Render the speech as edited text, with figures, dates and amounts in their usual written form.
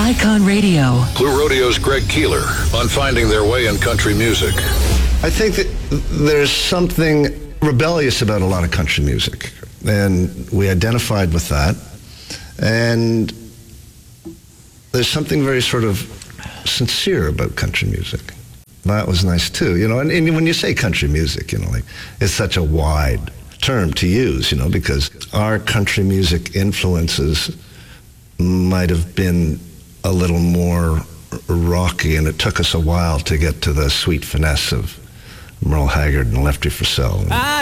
Icon Radio. Blue Rodeo's Greg Keeler on finding their way in country music. I think that there's something rebellious about a lot of country music, and we identified with that. And there's something very sort of sincere about country music. That was nice too, you know. And when you say country music, you know, like it's such a wide term to use, you know, because our country music influences might have been a little more rocky, and it took us a while to get to the sweet finesse of Merle Haggard and Lefty Frizzell.